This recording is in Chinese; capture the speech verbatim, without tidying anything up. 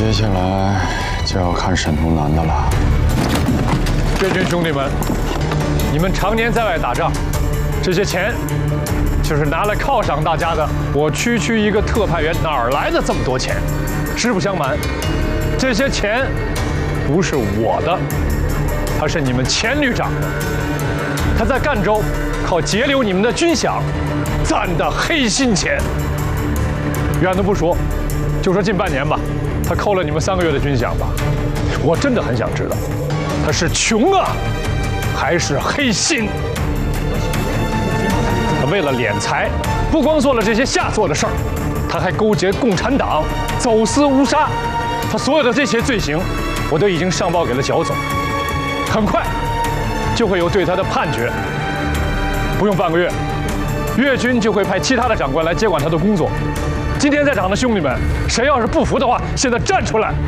接下来就要看沈东南的了。 岳军兄弟们，你们常年在外打仗，这些钱就是拿来犒赏大家的。我区区一个特派员，哪儿来的这么多钱？实不相瞒，这些钱不是我的，他是你们钱旅长的。他在赣州靠截留你们的军饷攒的黑心钱。远的不说，就说近半年吧，他扣了你们三个月的军饷吧。我真的很想知道，他是穷啊，还是黑心？他为了敛财，不光做了这些下作的事儿，他还勾结共产党，走私乌纱。他所有的这些罪行，我都已经上报给了剿总，很快就会有对他的判决。不用半个月，粤军就会派其他的长官来接管他的工作。今天在场的兄弟们，谁要是不服的话，现在站出来！